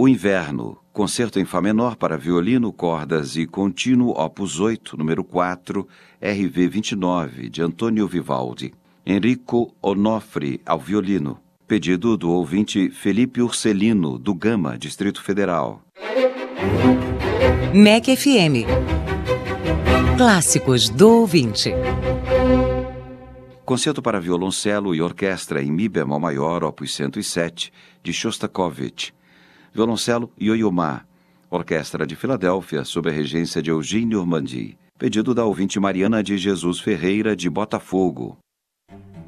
O Inverno, concerto em Fá menor para violino, cordas e contínuo, opus 8, número 4, RV 29, de Antônio Vivaldi. Enrico Onofre, ao violino. Pedido do ouvinte Felipe Urcelino, do Gama, Distrito Federal. MEC FM. Clássicos do ouvinte. Concerto para violoncelo e orquestra em Mi bemol maior, opus 107, de Shostakovich. Violoncelo Yo-Yo Ma, Orquestra de Filadélfia, sob a regência de Eugênio Ormandy. Pedido da ouvinte Mariana de Jesus Ferreira, de Botafogo.